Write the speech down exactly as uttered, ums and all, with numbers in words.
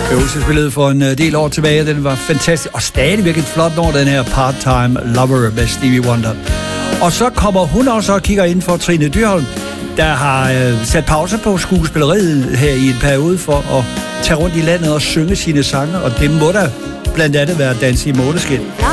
Oasis spillede for en del år tilbage, den var fantastisk, og stadigvæk et flot nummer, den her Part-Time Lover med Stevie Wonder. Og så kommer hun også og kigger ind for Trine Dyrholm, der har øh, sat pause på skuespilleriet her i en periode for at tage rundt i landet og synge sine sange, og det må da blandt andet være Danse i måneskin. Jeg